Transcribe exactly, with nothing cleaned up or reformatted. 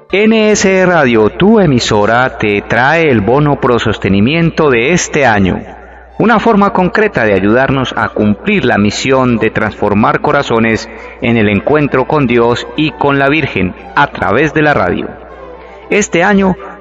N S Radio, tu emisora, te trae el bono pro sostenimiento de este año, una forma concreta de ayudarnos a cumplir la misión de transformar corazones en el encuentro con Dios y con la Virgen a través de la radio. Este año